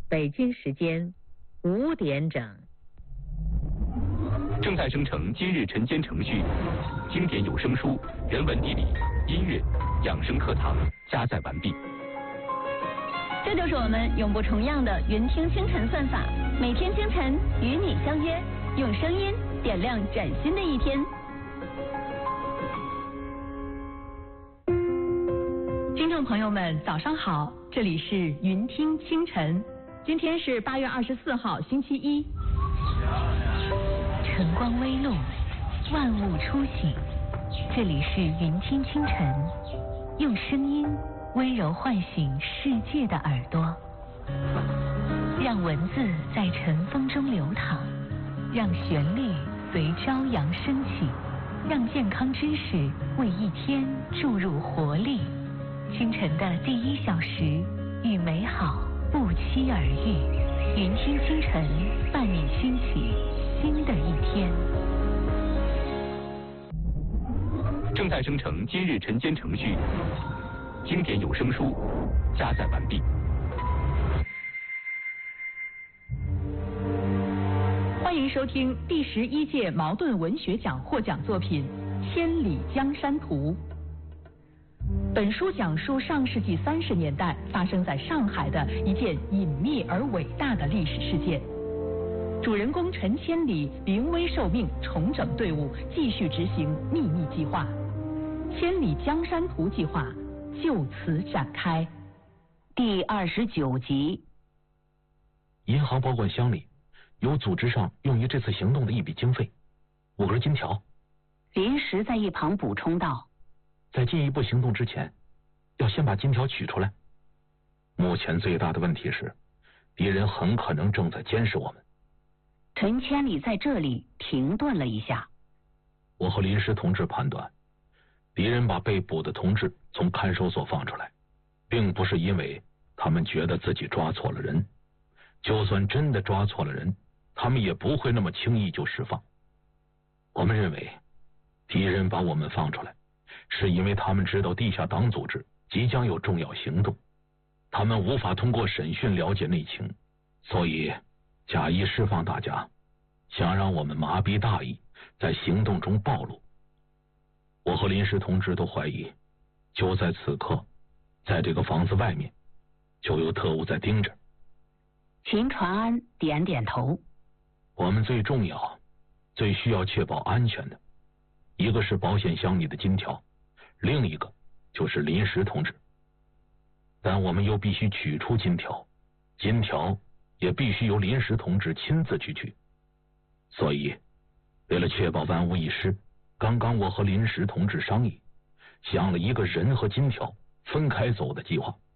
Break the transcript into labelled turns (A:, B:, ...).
A: 北京时间5点整。
B: 正在生成今日晨间程序，经典有声书、人文地理、音乐、养生课堂加载完毕。
C: 这就是我们永不重样的云听清晨算法，每天清晨与你相约，用声音点亮崭新的一天。听众朋友们，早上好，这里是云听清晨，今天是8月24号，星期一。
D: 晨光微露，万物初醒，这里是云听清晨，用声音温柔唤醒世界的耳朵，让文字在晨风中流淌，让旋律随朝阳升起，让健康知识为一天注入活力。清晨的第1小时，与美好不期而遇。云听清晨，伴你兴起新的一天。
B: 正在生成今日晨间程序，经典有声书加载完毕。
C: 欢迎收听第11届茅盾文学奖获奖作品《千里江山图》。本书讲述上世纪30年代发生在上海的一件隐秘而伟大的历史事件。主人公陈千里临危受命，重整队伍，继续执行秘密计划。千里江山图计划就此展开。
D: 第29集。
E: 银行保管箱里有组织上用于这次行动的一笔经费，5根金条。
D: 临时在一旁补充道：
E: 在进一步行动之前，要先把金条取出来。目前最大的问题是，敌人很可能正在监视我们。
D: 陈千里在这里停顿了一下。
E: 我和临时同志判断，敌人把被捕的同志从看守所放出来，并不是因为他们觉得自己抓错了人，就算真的抓错了人，他们也不会那么轻易就释放。我们认为，敌人把我们放出来，是因为他们知道地下党组织即将有重要行动，他们无法通过审讯了解内情，所以假意释放大家，想让我们麻痹大意，在行动中暴露。我和临时同志都怀疑，就在此刻，在这个房子外面就有特务在盯着。
D: 秦传安点点头。
E: 我们最重要、最需要确保安全的，一个是保险箱里的金条，另一个就是临时同志。但我们又必须取出金条，金条也必须由临时同志亲自去取。所以，为了确保万无一失，刚刚我和临时同志商议，想了一个人和金条分开走的计划。